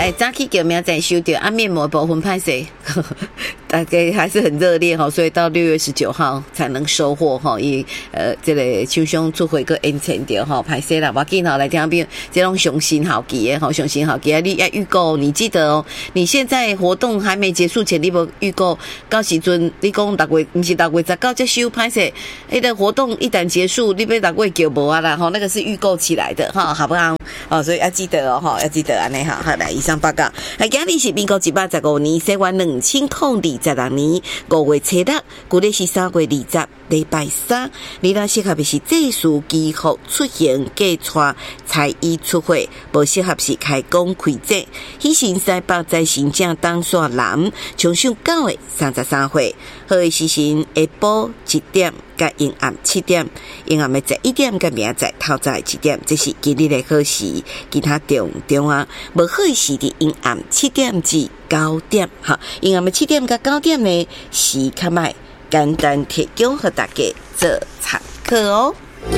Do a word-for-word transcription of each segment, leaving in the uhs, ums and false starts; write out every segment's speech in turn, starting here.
来早起叫明仔收到啊，面膜部分歹势，大概还是很热烈哈，所以到六月十九号才能收获哈。以呃，这个厂商做回个延前掉哈，歹势啦，我见好来听边，这种雄心好奇的哈，雄心好奇啊！你要预购，你记得哦，你现在活动还没结束前，你无预购，到时阵你讲六月，不是六月十九才收歹势，那个活动一旦结束，你要六月叫无啊啦哈，那个是预购起来的哈，好不好？哦，所以要记得哦，哈，要记得安尼哈。好，来以上报告。来，今日是民国一百十五年，西元两千零二十六年五月七日，古历是三月二十，礼拜三。你若适合的是这属机服出行、寄带才艺出会，无适合是开工开展。喜神西北在新正当线南，从上九月三十三岁，好的时辰下晡一点。甲阴暗七点，阴暗的十一点，甲明仔透早七点，这是今日的好时。其他中中啊，无好的时伫阴暗七点至九点，哈，阴暗的七点甲九点呢，时较歹，简单提供给大家做参考哦。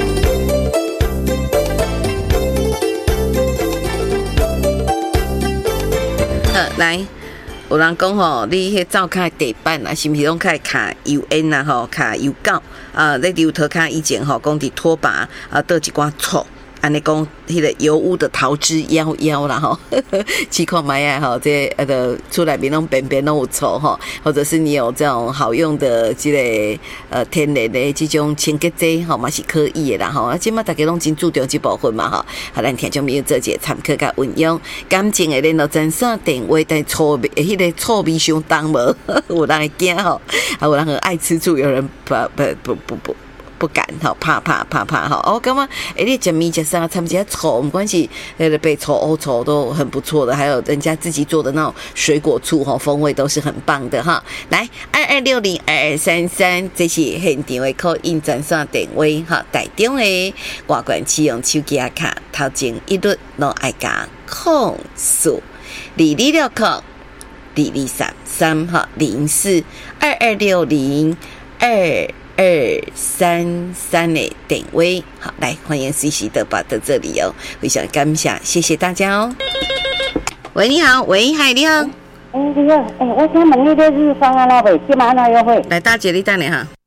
好，来。有人讲吼，你迄灶骹地板啊，是毋是拢开卡油烟啊？吼，卡油膏啊，咧油头骹以前吼，讲伫拖把啊，倒一寡醋。安尼讲，迄个油污的逃之夭夭啦吼，试看卖啊吼，这呃的出来面拢边边拢有臭吼，或者是你有这种好用的这个呃天然的这种清洁剂吼，嘛是可以的啦吼。啊，即马大家拢真注重这部分嘛吼，好，咱听众朋友做一个参考甲运用。感情的联络专线电话，但臭味迄个臭味相当无，有人会惊吼，啊有人很爱吃醋，有人不不不不不。不敢哈，怕怕怕怕哈！哦，干嘛？哎，你吃米吃啥？他们家臭，没关系，那个北臭、欧臭都很不错的，还有人家自己做的那种水果醋哈，风味都是很棒的哈。来，二二六零二二三三，这是现场的call in专线电话哈，台中的外管启用手机卡，头前一律拢爱加控诉，二二六控，二二三三哈，零四二二六零二。二三三的点位，好，来欢迎随时的把到这里哦，非常感谢，谢谢大家哦。喂，你好，喂，嗨，你好， 哎，你好，哎，我想问你的日方啊，那位今晚那约会， 来大姐，你等下哈。